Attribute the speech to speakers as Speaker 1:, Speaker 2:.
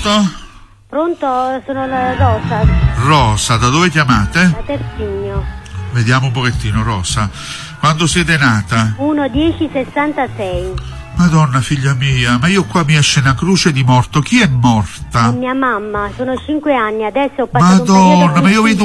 Speaker 1: Pronto?
Speaker 2: Pronto? Sono la Rosa,
Speaker 1: Rosa, da dove chiamate?
Speaker 2: da Terzigno.
Speaker 1: Vediamo un pochettino, Rosa. Quando siete nata?
Speaker 2: 1-10-66.
Speaker 1: Madonna, figlia mia, ma io qua mi esce una croce di morto. Chi è morta?
Speaker 2: È mia mamma, sono 5 anni, adesso ho passato un periodo
Speaker 1: Madonna, ma io vedo